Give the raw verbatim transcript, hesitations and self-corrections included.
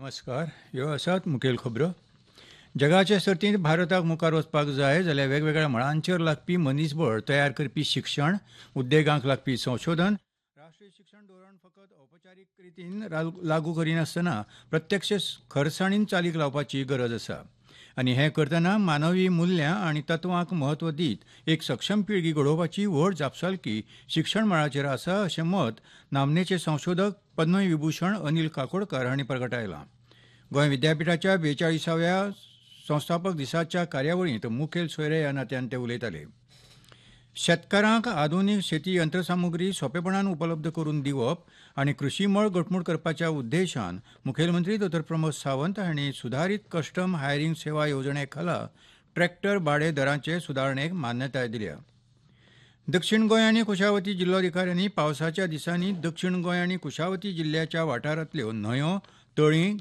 नमस्कार. ह्यो आसात मुखेल खबरो. जगाचे सर्तींत भारताक मुखार वचपाक जाय जाल्यार वेगवेगळ्या मळांचेर लागपी मनीसबळ तयार करपी शिक्षण, उद्देगांक लागपी संशोधन, राष्ट्रीय शिक्षण धोरण फकत औपचारीक रितीन राल- लागू करिनासतना प्रत्यक्ष खरसाणीन चालीक लावपाची गरज आसा. आनी हें करतना मानवी मुल्यां आनी तत्वांक म्हत्व दीत एक सक्षम पिळगी घडोवपाची व्हड जापसालकी शिक्षण मळाचेर आसा अशें मत नामनेचे संशोधक पद्मविभूषण अनिल काकोडकर हांणी प्रगटायलां. गोंय विद्यापिठाच्या बेचाळीसाव्या संस्थापक दिसाच्या कार्यावळींत मुखेल सोयरे ह्या नात्यान ते उलयताले. शेतकारांक आधुनीक शेती यंत्रसामुग्री सोंपेपणान उपलब्ध करून दिवप आनी कृशी मळ घटमूट करपाच्या उद्देशान मुखेलमंत्री दोतोर प्रमोद सावंत हांणी सुधारीत कस्टम हायरिंग सेवा येवजणे खाला ट्रॅक्टर भाडे दरांचे सुदारणेक मान्यताय दिल्या. दक्षिण गोंय आनी कुशावती जिल्लोधिकाऱ्यांनी पावसाच्या दिसांनी दक्षिण गोंय आनी कुशावती जिल्ल्याच्या वाठारांतल्यो न्हंयो, तळीं,